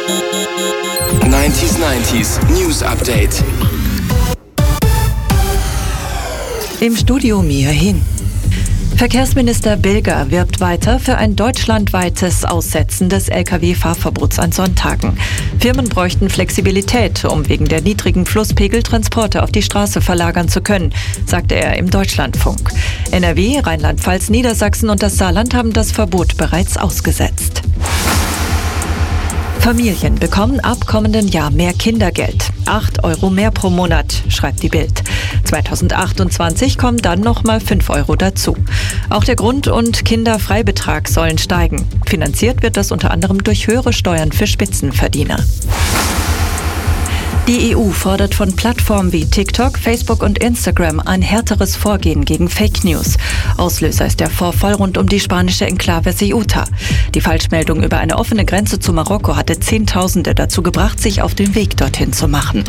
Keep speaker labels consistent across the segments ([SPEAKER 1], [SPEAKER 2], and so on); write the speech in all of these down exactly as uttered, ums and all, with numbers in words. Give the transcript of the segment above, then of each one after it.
[SPEAKER 1] neunzig neunzig News Update.
[SPEAKER 2] Im Studio Mia Hin. Verkehrsminister Bilger wirbt weiter für ein deutschlandweites Aussetzen des L K W-Fahrverbots an Sonntagen. Firmen bräuchten Flexibilität, um wegen der niedrigen Flusspegel Transporte auf die Straße verlagern zu können, sagte er im Deutschlandfunk. N R W, Rheinland-Pfalz, Niedersachsen und das Saarland haben das Verbot bereits ausgesetzt. Familien bekommen ab kommenden Jahr mehr Kindergeld. acht Euro mehr pro Monat, schreibt die Bild. zweitausendachtundzwanzig kommen dann nochmal fünf Euro dazu. Auch der Grund- und Kinderfreibetrag sollen steigen. Finanziert wird das unter anderem durch höhere Steuern für Spitzenverdiener. Die E U fordert von Plattformen wie TikTok, Facebook und Instagram ein härteres Vorgehen gegen Fake News. Auslöser ist der Vorfall rund um die spanische Enklave Ceuta. Die Falschmeldung über eine offene Grenze zu Marokko hatte Zehntausende dazu gebracht, sich auf den Weg dorthin zu machen.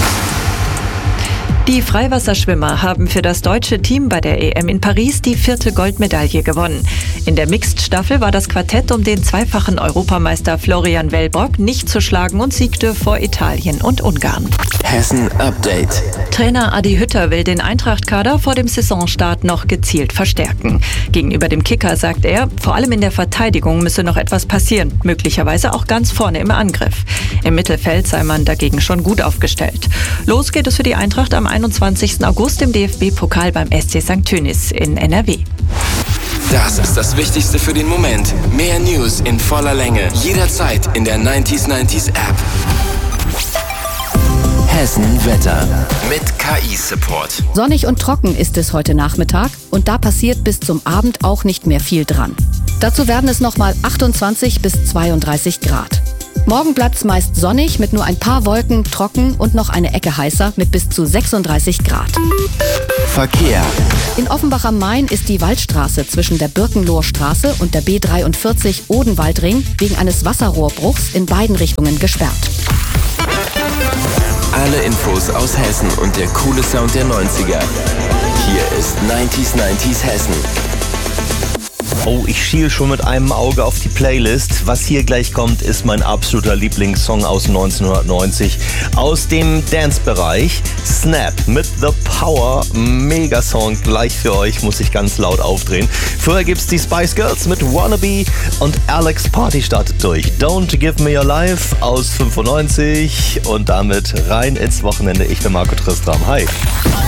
[SPEAKER 2] Die Freiwasserschwimmer haben für das deutsche Team bei der E M in Paris die vierte Goldmedaille gewonnen. In der Mixed-Staffel war das Quartett um den zweifachen Europameister Florian Wellbrock nicht zu schlagen und siegte vor Italien und Ungarn.
[SPEAKER 1] Hessen Update.
[SPEAKER 2] Trainer Adi Hütter will den Eintracht-Kader vor dem Saisonstart noch gezielt verstärken. Gegenüber dem Kicker sagt er, vor allem in der Verteidigung müsse noch etwas passieren, möglicherweise auch ganz vorne im Angriff. Im Mittelfeld sei man dagegen schon gut aufgestellt. Los geht es für die Eintracht am einundzwanzigsten August im D F B-Pokal beim S C Sankt Tönis in N R W.
[SPEAKER 1] Das ist das Wichtigste für den Moment. Mehr News in voller Länge. Jederzeit in der neunzig neunzig App. Hessen Wetter mit K I-Support.
[SPEAKER 3] Sonnig und trocken ist es heute Nachmittag und da passiert bis zum Abend auch nicht mehr viel dran. Dazu werden es nochmal achtundzwanzig bis zweiunddreißig Grad. Morgen bleibt's meist sonnig mit nur ein paar Wolken, trocken und noch eine Ecke heißer mit bis zu sechsunddreißig Grad.
[SPEAKER 1] Verkehr.
[SPEAKER 3] In Offenbach am Main ist die Waldstraße zwischen der Birkenloher Straße und der B dreiundvierzig Odenwaldring wegen eines Wasserrohrbruchs in beiden Richtungen gesperrt.
[SPEAKER 1] Alle Infos aus Hessen und der coole Sound der neunziger. Hier ist neunzig neunzig Hessen.
[SPEAKER 4] Oh, ich schiel schon mit einem Auge auf die Playlist. Was hier gleich kommt, ist mein absoluter Lieblingssong aus neunzehnhundertneunzig. Aus dem Dance-Bereich. Snap mit The Power. Mega-Song gleich für euch, muss ich ganz laut aufdrehen. Vorher gibt's die Spice Girls mit Wannabe und Alex Party startet durch. Don't Give Me Your Life aus fünfundneunzig und damit rein ins Wochenende. Ich bin Marco Tristram. Hi.